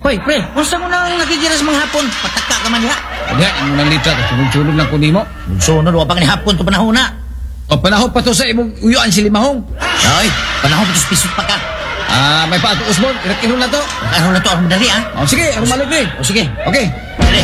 Hoy, pre, unsa mo nang nakigira sa mga hapon? Pataka ka man diha. Kaya, yung nalita, sunod-sunod lang ko nimo. Sunod, wa pa ni hapon to panahon na. O, panahon pa to sa imong uyuan si Limahong. Hoy, panahon pa to pisot pa ka. May pa ito, Usbon. Irak-inom na to. Ano na to, ang madali ah. O, sige, ang malig, O sige. Okay.